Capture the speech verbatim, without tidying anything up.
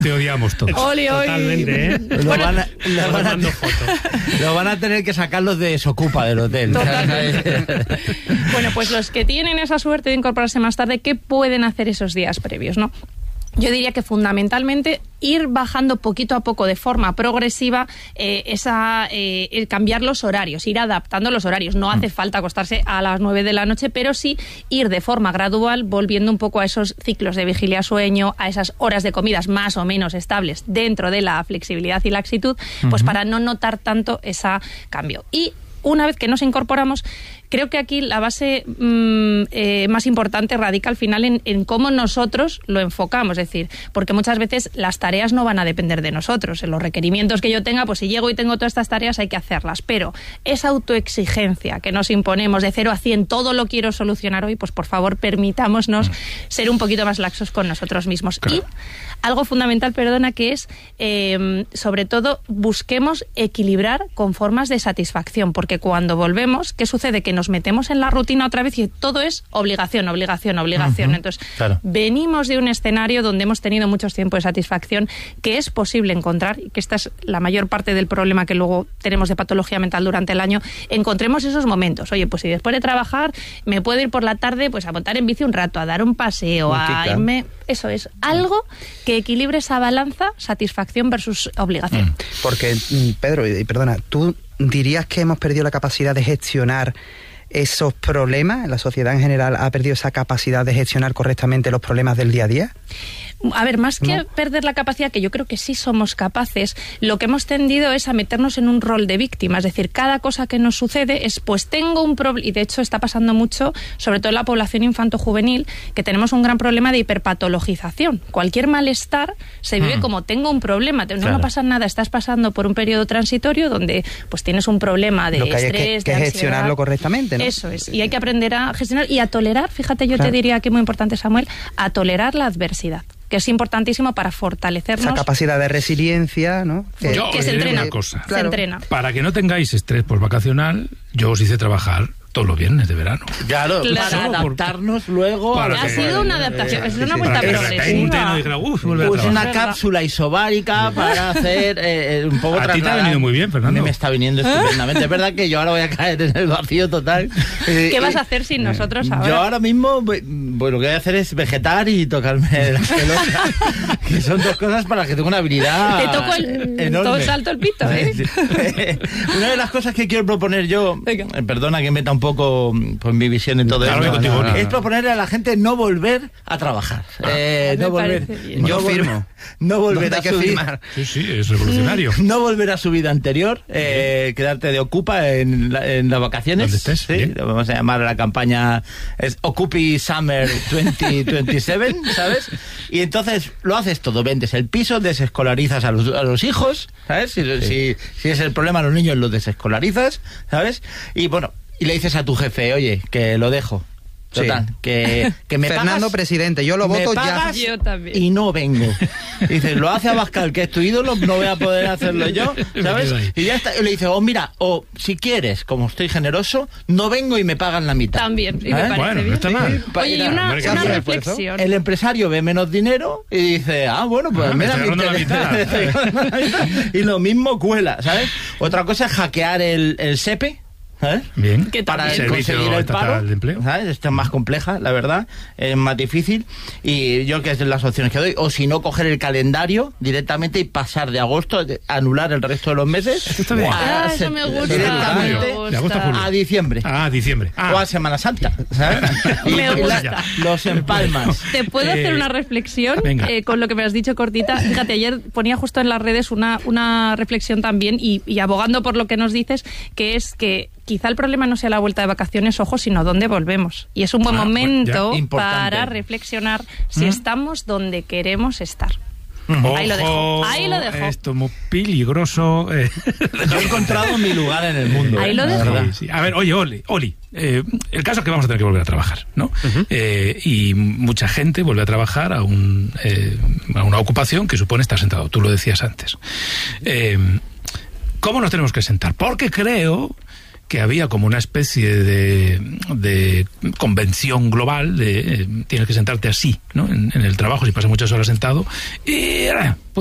Te odiamos todos. Oli, oli. Totalmente, ¿eh? Lo Bueno, van a, lo van a, lo van a tener que sacarlos de Desocupa del hotel. Bueno, pues los que tienen esa suerte de incorporarse más tarde, ¿qué pueden hacer esos días previos, no? Yo diría que fundamentalmente ir bajando poquito a poco de forma progresiva eh, esa eh, el cambiar los horarios, ir adaptando los horarios. No hace falta acostarse a las nueve de la noche, pero sí ir de forma gradual volviendo un poco a esos ciclos de vigilia-sueño, a esas horas de comidas más o menos estables dentro de la flexibilidad y laxitud, pues uh-huh. para no notar tanto ese cambio. Y una vez que nos incorporamos, creo que aquí la base mmm, eh, más importante radica al final en, en cómo nosotros lo enfocamos, es decir, porque muchas veces las tareas no van a depender de nosotros. En los requerimientos que yo tenga, pues si llego y tengo todas estas tareas hay que hacerlas, pero esa autoexigencia que nos imponemos de cero a cien, todo lo quiero solucionar hoy, pues por favor permitámonos mm. ser un poquito más laxos con nosotros mismos. Claro. Y algo fundamental, perdona, que es eh, sobre todo busquemos equilibrar con formas de satisfacción, porque cuando volvemos, ¿qué sucede? Que nos metemos en la rutina otra vez y todo es obligación, obligación, obligación. Uh-huh. Entonces, claro. venimos de un escenario donde hemos tenido mucho tiempo de satisfacción que es posible encontrar, y que esta es la mayor parte del problema que luego tenemos de patología mental durante el año, encontremos esos momentos. Oye, pues si después de trabajar me puedo ir por la tarde pues a montar en bici un rato, a dar un paseo, a irme... Eso es, algo que equilibre esa balanza, satisfacción versus obligación. Mm. Porque, Pedro, y perdona, ¿tú dirías que hemos perdido la capacidad de gestionar esos problemas? ¿La sociedad en general ha perdido esa capacidad de gestionar correctamente los problemas del día a día? A ver, más que ¿No? perder la capacidad, que yo creo que sí somos capaces, lo que hemos tendido es a meternos en un rol de víctima. Es decir, cada cosa que nos sucede es, pues tengo un problema, y de hecho está pasando mucho, sobre todo en la población infanto-juvenil, que tenemos un gran problema de hiperpatologización. Cualquier malestar se vive mm. como tengo un problema, no, claro. no pasa nada, estás pasando por un periodo transitorio donde pues tienes un problema de lo que hay estrés, es que, de que ansiedad. Gestionarlo correctamente, ¿no? Eso es, y hay que aprender a gestionar y a tolerar, fíjate, yo claro. te diría que es muy importante, Samuel, a tolerar la adversidad, que es importantísimo para fortalecernos. Esa capacidad de resiliencia, ¿no? Que, yo que os se diré entrena. una cosa. Claro. Se entrena. Para que no tengáis estrés postvacacional, yo os hice trabajar todos los viernes de verano. Claro, claro. para adaptarnos por... luego... Para ha que, sido una adaptación, eh, es una vuelta progresiva. No dijera, uf, volver pues a una cápsula isobárica para hacer eh, un poco... A ti te ha venido muy bien, Fernando. Me está viniendo estupendamente. Es verdad que yo ahora voy a caer en el vacío total. ¿Qué vas a hacer sin nosotros ahora? Yo ahora mismo, pues lo que voy a hacer es vegetar y tocarme las pelotas, que son dos cosas para las que tengo una habilidad Te toco el, enorme. todo el salto el pito, ¿eh? Una de las cosas que quiero proponer yo, eh, perdona que meta un poco... pues mi visión en todo claro, esto, no, no, no, es no. proponerle a la gente no volver a trabajar. Ah, eh, no volver, yo no firmo. Volver, no volver a que su firmar. Sí, sí, es revolucionario. No volver a su vida anterior, eh, quedarte de ocupa en, la, en las vacaciones. ¿Dónde estés? Sí, lo vamos a llamar a la campaña es Occupy Summer veinte veintisiete, ¿sabes? Y entonces lo haces todo, vendes el piso, desescolarizas a los, a los hijos, ¿sabes? Si, sí. si, si es el problema, los niños los desescolarizas, ¿sabes? Y bueno, y le dices a tu jefe, oye, que lo dejo. Total, sí. que, que me Fernando pagas, presidente, yo lo voto ya. Yo también. Y no vengo. Dices, lo hace Abascal, que es tu ídolo, no voy a poder hacerlo yo, ¿sabes? Y ya está. Y le dices, o oh, mira, o oh, si quieres, como estoy generoso, no vengo y me pagan la mitad. También, y me ¿Eh? parece bueno, bien. no está mal. Oye, y una, Hombre, una sí, reflexión. El empresario ve menos dinero y dice, ah, bueno, pues ah, mira, me mi la mitad. y lo mismo cuela, ¿sabes? Otra cosa es hackear el, el S E P E. ¿Eh? Bien. Para Servicio conseguir el paro de empleo. ¿sabes? Esto es más compleja, la verdad, es más difícil, y yo que es de las opciones que doy, o si no, coger el calendario directamente y pasar de agosto, de anular el resto de los meses. Esto está bien. Ah, a, eso me gusta. directamente Me gusta. De agosto a julio. a diciembre. Ah, diciembre. Ah. O a Semana Santa, ¿sabes? Y, Me y gusta. la, los empalmas. ¿Te puedo Eh, hacer una reflexión eh, con lo que me has dicho, cortita? Fíjate, ayer ponía justo en las redes una, una reflexión también y, y abogando por lo que nos dices, que es que quizá el problema no sea la vuelta de vacaciones, ojo, sino dónde volvemos. Y es un buen ah, momento bueno, para reflexionar si ¿Mm? estamos donde queremos estar. Ojo, ahí lo dejo. Ahí lo dejo. Esto es muy peligroso. Eh. Yo he encontrado mi lugar en el mundo. Ahí ¿eh? lo dejo. Sí, sí. A ver, oye, Oli, Oli eh, el caso es que vamos a tener que volver a trabajar, ¿no? Uh-huh. Eh, y mucha gente vuelve a trabajar a, un, eh, a una ocupación que supone estar sentado. Tú lo decías antes. Eh, ¿Cómo nos tenemos que sentar? Porque creo que había como una especie de, de convención global de eh, tienes que sentarte así, ¿no? En, en el trabajo, si pasas muchas horas sentado, y eh,